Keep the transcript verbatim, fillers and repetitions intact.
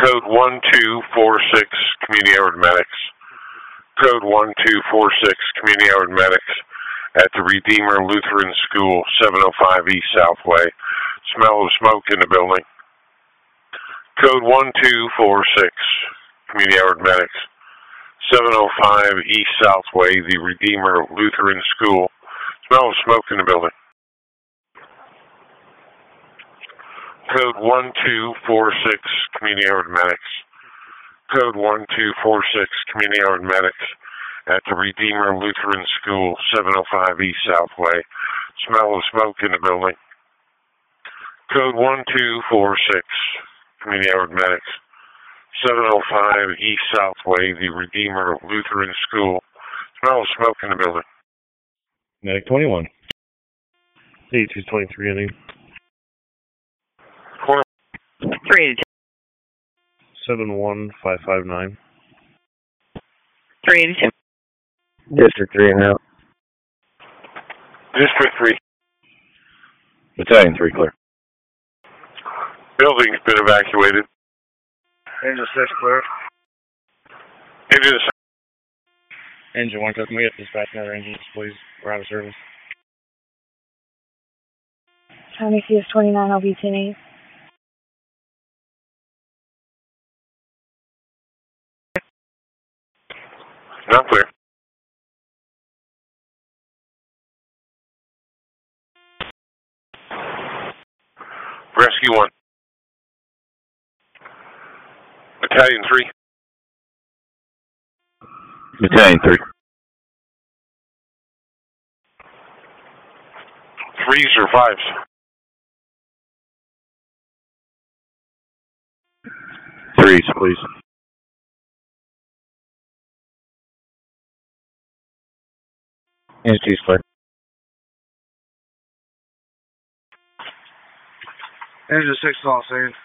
Code one two four six, Community Hour Medics. Code one two four six, Community Hour Medics at the Redeemer Lutheran School, seven oh five East Southway. Smell of smoke in the building. Code one two four six, Community Hour Medics, seven oh five East Southway, the Redeemer Lutheran School. Smell of smoke in the building. Code one two four six, Community Hour Medics. Code one two four six, Community Hour Medics at the Redeemer Lutheran School, seven oh five East Southway. Smell of smoke in the building. Code one two four six, Community Hour Medics, seven oh five East Southway, the Redeemer Lutheran School. Smell of smoke in the building. Medic twenty-one. eighty-two twenty-three, I think. three seven one five five nine. three eighty-two. District three and out. District three. Battalion three, clear. Building's been evacuated. Engine six, clear. Engine six. Engine one, can we get dispatch another engines, please? We're out of service. County C S twenty-nine, L B ten eight. Not clear. Rescue one. Battalion three. Battalion three. Threes or fives? Threes, please. Entities clear. Engine six, all same.